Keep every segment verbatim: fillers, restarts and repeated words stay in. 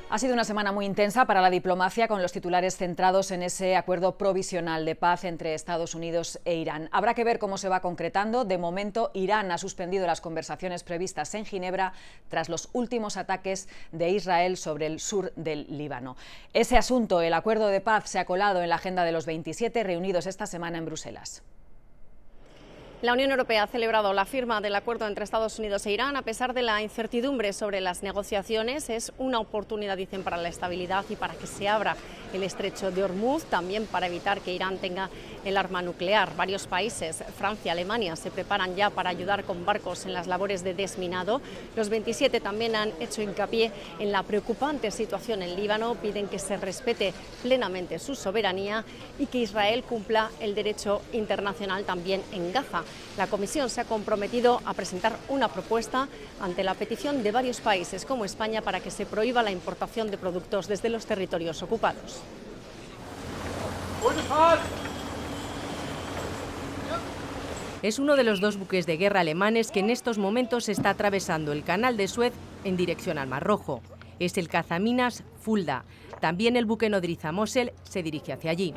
Ha sido una semana muy intensa para la diplomacia, con los titulares centrados en ese acuerdo provisional de paz entre Estados Unidos e Irán. Habrá que ver cómo se va concretando. De momento, Irán ha suspendido las conversaciones previstas en Ginebra tras los últimos ataques de Israel sobre el sur del Líbano. Ese asunto, el acuerdo de paz, se ha colado en la agenda de los veintisiete reunidos esta semana en Bruselas. La Unión Europea ha celebrado la firma del acuerdo entre Estados Unidos e Irán a pesar de la incertidumbre sobre las negociaciones. Es una oportunidad, dicen, para la estabilidad y para que se abra el estrecho de Hormuz, también para evitar que Irán tenga el arma nuclear. Varios países, Francia, Alemania, se preparan ya para ayudar con barcos en las labores de desminado. Los veintisiete también han hecho hincapié en la preocupante situación en Líbano, piden que se respete plenamente su soberanía y que Israel cumpla el derecho internacional también en Gaza. La Comisión se ha comprometido a presentar una propuesta ante la petición de varios países como España para que se prohíba la importación de productos desde los territorios ocupados. Es uno de los dos buques de guerra alemanes que en estos momentos está atravesando el canal de Suez en dirección al Mar Rojo. Es el cazaminas Fulda. También el buque nodriza Mosel se dirige hacia allí.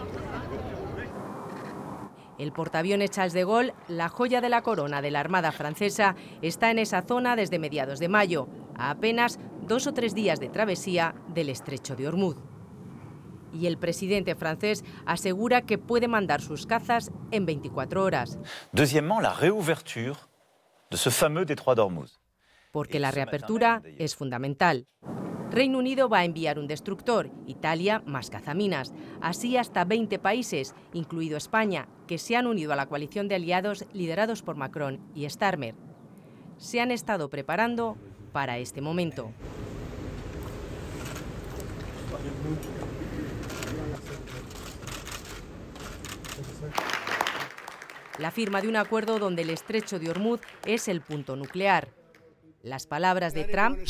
El portaaviones Charles de Gaulle, la joya de la corona de la Armada francesa, está en esa zona desde mediados de mayo, a apenas dos o tres días de travesía del estrecho de Hormuz. Y el presidente francés asegura que puede mandar sus cazas en veinticuatro horas. Deuxièmement, la réouverture de ce fameux détroit d'Hormuz. Porque la reapertura es fundamental. Reino Unido va a enviar un destructor, Italia más cazaminas, así hasta veinte países, incluido España, que se han unido a la coalición de aliados liderados por Macron y Starmer. Se han estado preparando para este momento. La firma de un acuerdo donde el estrecho de Hormuz es el punto nuclear. Las palabras de Trump: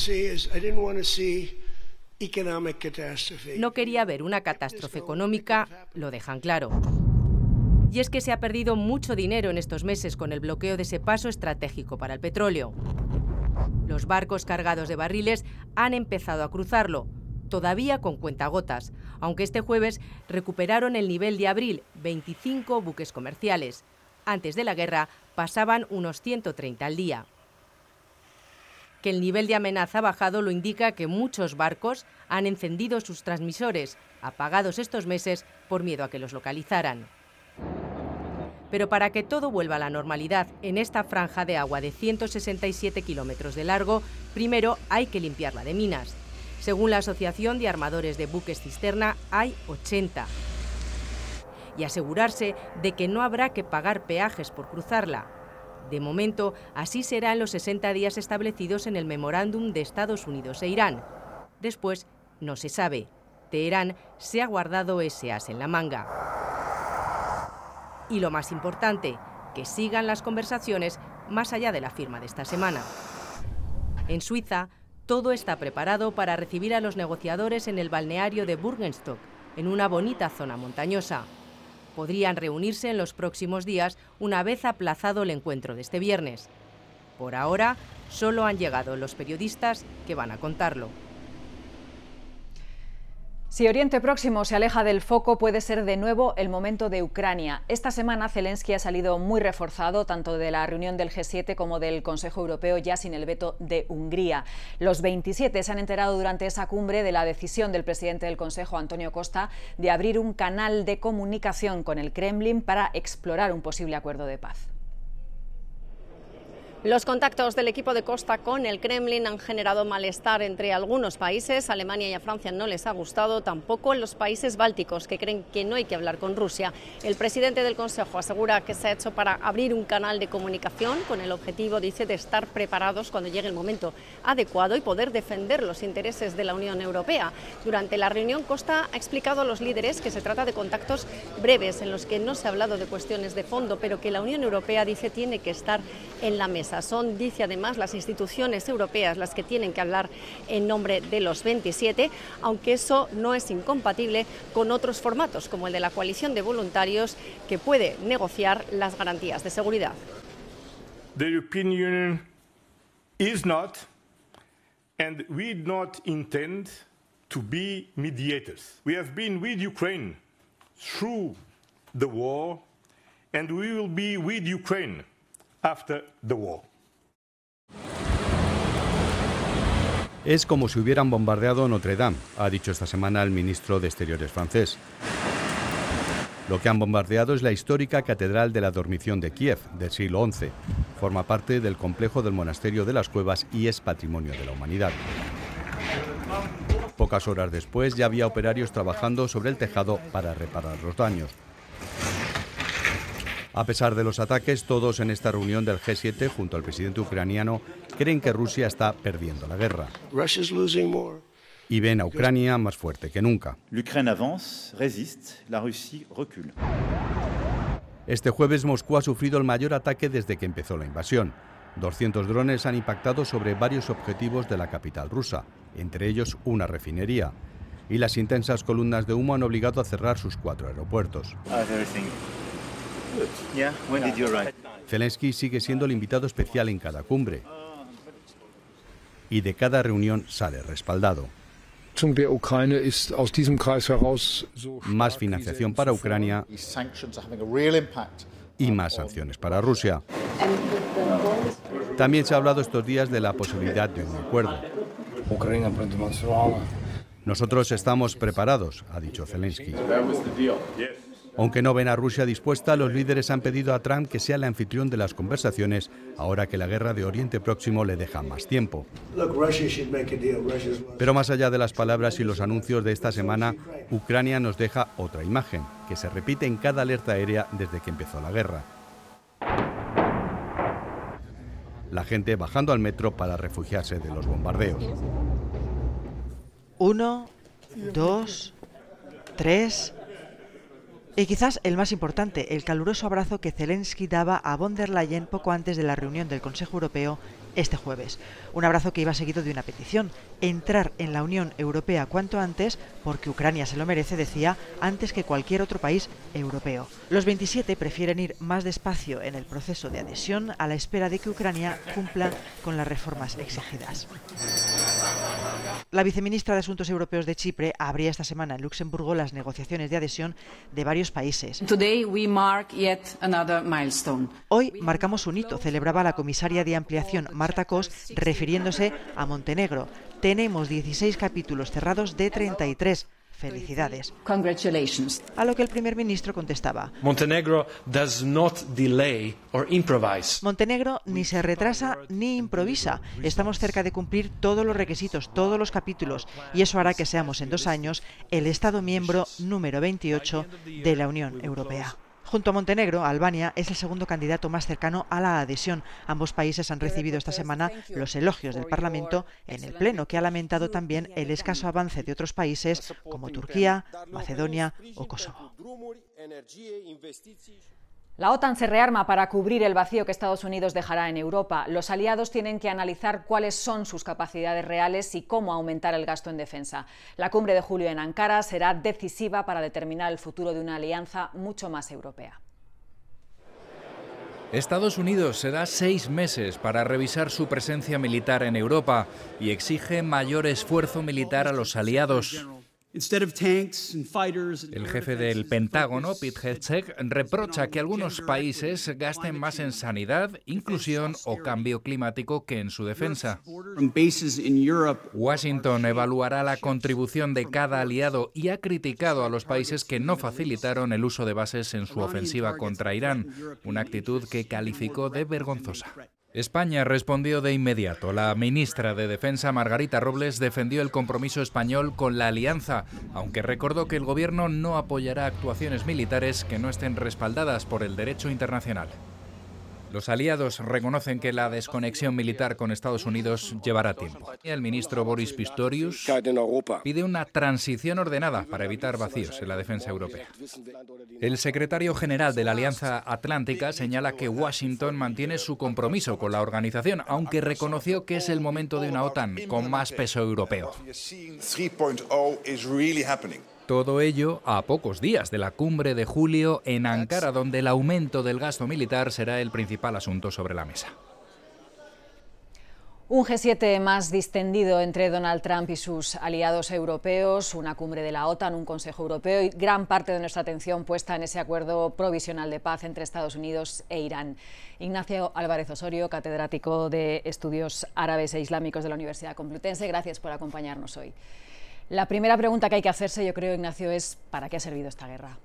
no quería ver una catástrofe económica, lo dejan claro. Y es que se ha perdido mucho dinero en estos meses con el bloqueo de ese paso estratégico para el petróleo. Los barcos cargados de barriles han empezado a cruzarlo, todavía con cuentagotas, aunque este jueves recuperaron el nivel de abril, veinticinco buques comerciales. Antes de la guerra pasaban unos ciento treinta al día. Que el nivel de amenaza ha bajado lo indica que muchos barcos han encendido sus transmisores, apagados estos meses por miedo a que los localizaran. Pero para que todo vuelva a la normalidad en esta franja de agua de ciento sesenta y siete kilómetros de largo, primero hay que limpiarla de minas. Según la Asociación de Armadores de Buques Cisterna, hay ochenta. Y asegurarse de que no habrá que pagar peajes por cruzarla. De momento, así será en los sesenta días establecidos en el memorándum de Estados Unidos e Irán. Después, no se sabe. Teherán se ha guardado ese as en la manga. Y lo más importante, que sigan las conversaciones más allá de la firma de esta semana. En Suiza, todo está preparado para recibir a los negociadores en el balneario de Burgenstock, en una bonita zona montañosa. Podrían reunirse en los próximos días una vez aplazado el encuentro de este viernes. Por ahora, solo han llegado los periodistas que van a contarlo. Si Oriente Próximo se aleja del foco, puede ser de nuevo el momento de Ucrania. Esta semana Zelensky ha salido muy reforzado, tanto de la reunión del G siete como del Consejo Europeo, ya sin el veto de Hungría. Los veintisiete se han enterado durante esa cumbre de la decisión del presidente del Consejo, Antonio Costa, de abrir un canal de comunicación con el Kremlin para explorar un posible acuerdo de paz. Los contactos del equipo de Costa con el Kremlin han generado malestar entre algunos países. A Alemania y a Francia no les ha gustado, tampoco en los países bálticos, que creen que no hay que hablar con Rusia. El presidente del Consejo asegura que se ha hecho para abrir un canal de comunicación con el objetivo, dice, de estar preparados cuando llegue el momento adecuado y poder defender los intereses de la Unión Europea. Durante la reunión, Costa ha explicado a los líderes que se trata de contactos breves en los que no se ha hablado de cuestiones de fondo, pero que la Unión Europea, dice, tiene que estar en la mesa. Son, dice además, las instituciones europeas las que tienen que hablar en nombre de los veintisiete, aunque eso no es incompatible con otros formatos, como el de la coalición de voluntarios, que puede negociar las garantías de seguridad. The European Union is not, and we do not intend to be mediators. We have been with Ukraine through the war, and we will be with Ukraine after the war. Es como si hubieran bombardeado Notre Dame, ha dicho esta semana el ministro de Exteriores francés. Lo que han bombardeado es la histórica Catedral de la Dormición de Kiev, del siglo once. Forma parte del complejo del Monasterio de las Cuevas y es patrimonio de la humanidad. Pocas horas después ya había operarios trabajando sobre el tejado para reparar los daños. A pesar de los ataques, todos en esta reunión del G siete, junto al presidente ucraniano, creen que Rusia está perdiendo la guerra. Y ven a Ucrania más fuerte que nunca. L'Ukraine avance, résiste, la Russie recule. Este jueves Moscú ha sufrido el mayor ataque desde que empezó la invasión. doscientos drones han impactado sobre varios objetivos de la capital rusa, entre ellos una refinería. Y las intensas columnas de humo han obligado a cerrar sus cuatro aeropuertos. Yeah, when did you arrive? Zelensky sigue siendo el invitado especial en cada cumbre. Y de cada reunión sale respaldado. Más financiación para Ucrania y más sanciones para Rusia. También se ha hablado estos días de la posibilidad de un acuerdo. Nosotros estamos preparados, ha dicho Zelensky. Aunque no ven a Rusia dispuesta, los líderes han pedido a Trump que sea el anfitrión de las conversaciones, ahora que la guerra de Oriente Próximo le deja más tiempo. Pero más allá de las palabras y los anuncios de esta semana, Ucrania nos deja otra imagen, que se repite en cada alerta aérea desde que empezó la guerra. La gente bajando al metro para refugiarse de los bombardeos. Uno, dos, tres... Y quizás el más importante, el caluroso abrazo que Zelensky daba a von der Leyen poco antes de la reunión del Consejo Europeo este jueves. Un abrazo que iba seguido de una petición: entrar en la Unión Europea cuanto antes, porque Ucrania se lo merece, decía, antes que cualquier otro país europeo. Los veintisiete prefieren ir más despacio en el proceso de adhesión a la espera de que Ucrania cumpla con las reformas exigidas. La viceministra de Asuntos Europeos de Chipre abría esta semana en Luxemburgo las negociaciones de adhesión de varios países. Hoy marcamos un hito, celebraba la comisaria de ampliación Marta Kos, refiriéndose a Montenegro. Tenemos dieciséis capítulos cerrados de treinta y tres. Felicidades. Congratulations. A lo que el primer ministro contestaba: Montenegro does not delay or improvise. Montenegro ni se retrasa ni improvisa. Estamos cerca de cumplir todos los requisitos, todos los capítulos, y eso hará que seamos en dos años el Estado miembro número veintiocho de la Unión Europea. Junto a Montenegro, Albania es el segundo candidato más cercano a la adhesión. Ambos países han recibido esta semana los elogios del Parlamento en el Pleno, que ha lamentado también el escaso avance de otros países como Turquía, Macedonia o Kosovo. La OTAN se rearma para cubrir el vacío que Estados Unidos dejará en Europa. Los aliados tienen que analizar cuáles son sus capacidades reales y cómo aumentar el gasto en defensa. La cumbre de julio en Ankara será decisiva para determinar el futuro de una alianza mucho más europea. Estados Unidos se da seis meses para revisar su presencia militar en Europa y exige mayor esfuerzo militar a los aliados. El jefe del Pentágono, Pete Hegseth, reprocha que algunos países gasten más en sanidad, inclusión o cambio climático que en su defensa. Washington evaluará la contribución de cada aliado y ha criticado a los países que no facilitaron el uso de bases en su ofensiva contra Irán, una actitud que calificó de vergonzosa. España respondió de inmediato. La ministra de Defensa, Margarita Robles, defendió el compromiso español con la alianza, aunque recordó que el gobierno no apoyará actuaciones militares que no estén respaldadas por el derecho internacional. Los aliados reconocen que la desconexión militar con Estados Unidos llevará tiempo. El ministro Boris Pistorius pide una transición ordenada para evitar vacíos en la defensa europea. El secretario general de la Alianza Atlántica señala que Washington mantiene su compromiso con la organización, aunque reconoció que es el momento de una OTAN con más peso europeo. Todo ello a pocos días de la cumbre de julio en Ankara, donde el aumento del gasto militar será el principal asunto sobre la mesa. Un G siete más distendido entre Donald Trump y sus aliados europeos, una cumbre de la OTAN, un Consejo Europeo y gran parte de nuestra atención puesta en ese acuerdo provisional de paz entre Estados Unidos e Irán. Ignacio Álvarez Osorio, catedrático de Estudios Árabes e Islámicos de la Universidad Complutense, gracias por acompañarnos hoy. La primera pregunta que hay que hacerse, yo creo, Ignacio, es ¿para qué ha servido esta guerra?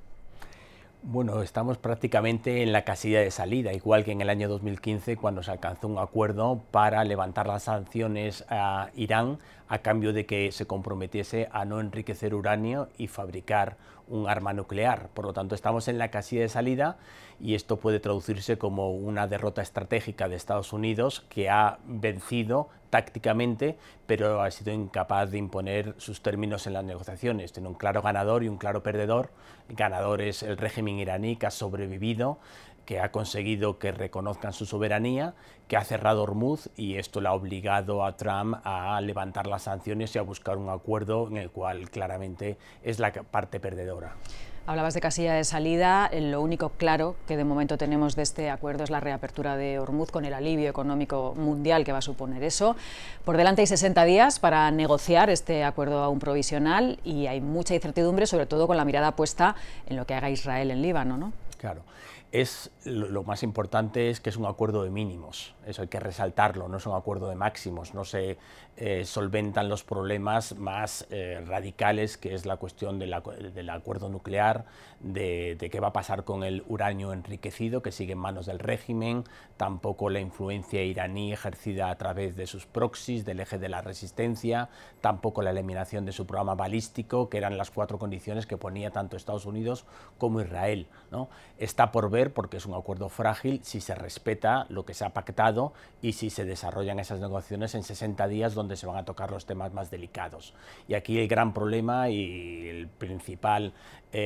Bueno, estamos prácticamente en la casilla de salida, igual que en el año dos mil quince, cuando se alcanzó un acuerdo para levantar las sanciones a Irán a cambio de que se comprometiese a no enriquecer uranio y fabricar un arma nuclear. Por lo tanto, estamos en la casilla de salida y esto puede traducirse como una derrota estratégica de Estados Unidos, que ha vencido tácticamente, pero ha sido incapaz de imponer sus términos en las negociaciones. Tiene un claro ganador y un claro perdedor. El ganador es el régimen iraní, que ha sobrevivido, que ha conseguido que reconozcan su soberanía, que ha cerrado Hormuz, y esto le ha obligado a Trump a levantar las sanciones y a buscar un acuerdo en el cual claramente es la parte perdedora. Hablabas de casilla de salida, lo único claro que de momento tenemos de este acuerdo es la reapertura de Hormuz, con el alivio económico mundial que va a suponer eso. Por delante hay sesenta días para negociar este acuerdo aún provisional y hay mucha incertidumbre, sobre todo con la mirada puesta en lo que haga Israel en Líbano, ¿no? Claro. Es, lo más importante es que es un acuerdo de mínimos, eso hay que resaltarlo, no es un acuerdo de máximos, no se eh, solventan los problemas más eh, radicales, que es la cuestión de la, del acuerdo nuclear, de, de qué va a pasar con el uranio enriquecido, que sigue en manos del régimen, tampoco la influencia iraní ejercida a través de sus proxies, del eje de la resistencia, tampoco la eliminación de su programa balístico, que eran las cuatro condiciones que ponía tanto Estados Unidos como Israel, ¿no? Está por ver, porque es un acuerdo frágil, si se respeta lo que se ha pactado y si se desarrollan esas negociaciones en sesenta días, donde se van a tocar los temas más delicados. Y aquí el gran problema y el principal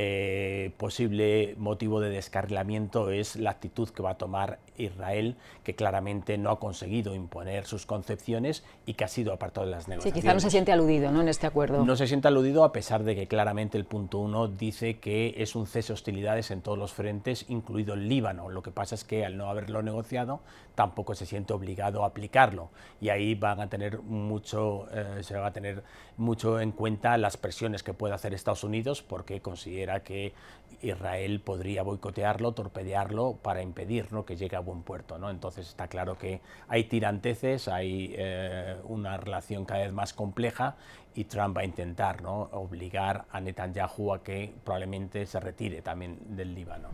eh, posible motivo de descarrilamiento es la actitud que va a tomar Israel, que claramente no ha conseguido imponer sus concepciones y que ha sido apartado de las negociaciones. Sí, quizá no se siente aludido, ¿no?, en este acuerdo. No se siente aludido, a pesar de que claramente el punto uno dice que es un cese de hostilidades en todos los frentes, incluido el Líbano. Lo que pasa es que al no haberlo negociado tampoco se siente obligado a aplicarlo, y ahí van a tener mucho, eh, se va a tener mucho en cuenta las presiones que puede hacer Estados Unidos, porque considera que Israel podría boicotearlo, torpedearlo para impedir, ¿no?, que llegue a buen puerto, ¿no? Entonces está claro que hay tiranteces, hay eh, una relación cada vez más compleja, y Trump va a intentar, ¿no?, obligar a Netanyahu a que probablemente se retire también del Líbano.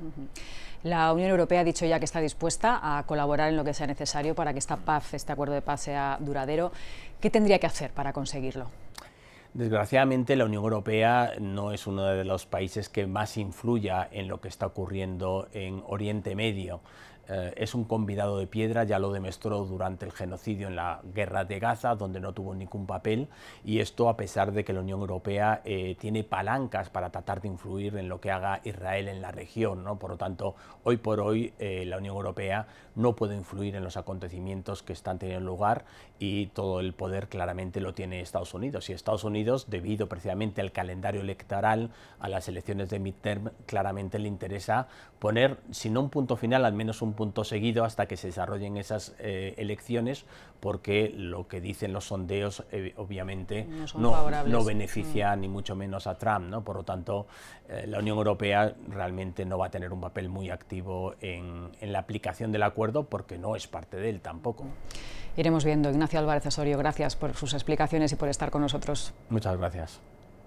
La Unión Europea ha dicho ya que está dispuesta a colaborar en lo que sea necesario para que esta paz, este acuerdo de paz, sea duradero. ¿Qué tendría que hacer para conseguirlo? Desgraciadamente, la Unión Europea no es uno de los países que más influya en lo que está ocurriendo en Oriente Medio. Eh, es un convidado de piedra, ya lo demostró durante el genocidio en la guerra de Gaza, donde no tuvo ningún papel, y esto a pesar de que la Unión Europea eh, tiene palancas para tratar de influir en lo que haga Israel en la región, ¿no? Por lo tanto, hoy por hoy eh, la Unión Europea no puede influir en los acontecimientos que están teniendo lugar, y todo el poder claramente lo tiene Estados Unidos. Y Estados Unidos, debido precisamente al calendario electoral, a las elecciones de midterm, claramente le interesa poner, si no un punto final, al menos un punto seguido hasta que se desarrollen esas eh, elecciones, porque lo que dicen los sondeos eh, obviamente no, no, no beneficia mm. ni mucho menos a Trump, ¿no? Por lo tanto, eh, la Unión Europea realmente no va a tener un papel muy activo en, en la aplicación del acuerdo, porque no es parte de él tampoco. Iremos viendo. Ignacio Álvarez Osorio, gracias por sus explicaciones y por estar con nosotros. Muchas gracias.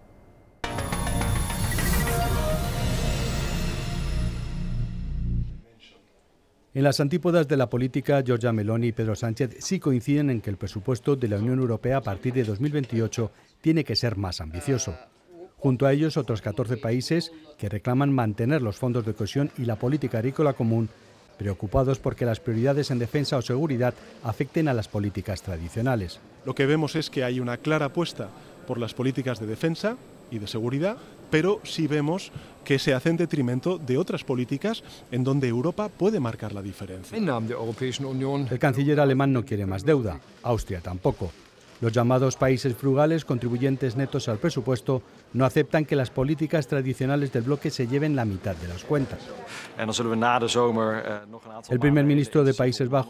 En las antípodas de la política, Giorgia Meloni y Pedro Sánchez sí coinciden en que el presupuesto de la Unión Europea a partir de dos mil veintiocho tiene que ser más ambicioso. Junto a ellos, otros catorce países que reclaman mantener los fondos de cohesión y la política agrícola común, preocupados porque las prioridades en defensa o seguridad afecten a las políticas tradicionales. Lo que vemos es que hay una clara apuesta por las políticas de defensa y de seguridad, pero sí vemos que se hace en detrimento de otras políticas en donde Europa puede marcar la diferencia. El canciller alemán no quiere más deuda, Austria tampoco. Los llamados países frugales, contribuyentes netos al presupuesto, no aceptan que las políticas tradicionales del bloque se lleven la mitad de las cuentas. El primer ministro de Países Bajos,